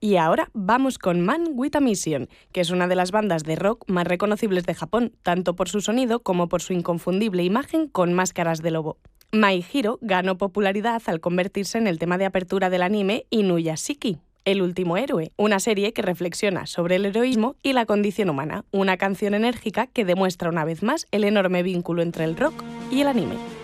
Y ahora vamos con Man with a Mission, que es una de las bandas de rock más reconocibles de Japón, tanto por su sonido como por su inconfundible imagen con máscaras de lobo. My Hero ganó popularidad al convertirse en el tema de apertura del anime Inuyashiki, El último héroe, una serie que reflexiona sobre el heroísmo y la condición humana, una canción enérgica que demuestra una vez más el enorme vínculo entre el rock y el anime.